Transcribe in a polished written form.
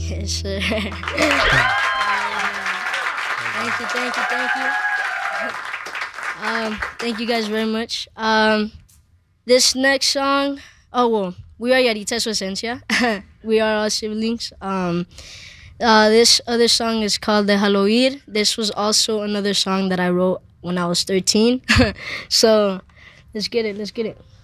Yes, sir. Thank you. Thank you guys very much. This next song, oh well, we are Yarita su esencia. We are all siblings. This other song is called Déjalo Ir. This was also another song that I wrote when I was 13. So let's get it.